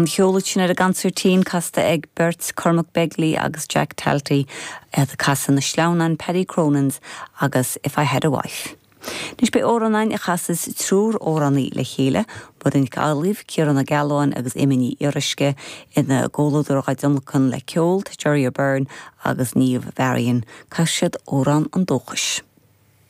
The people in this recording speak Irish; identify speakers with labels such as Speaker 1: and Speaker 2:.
Speaker 1: An cheolat sin ar a gancertín casta ag Bert Cormac Begley agus Jack Talty a casa na sleánan Paddy Cronins agus If I Had a Wife. Nis be óranin a chasas trúr óraní le chéile, bud in gáilíh Ciaran na Galláin agus Imini Iriske ina ggóladúir a dunlachan le ceolt, Jerry Byrne agus Niamh Varian, caiisiad óran an dóchais.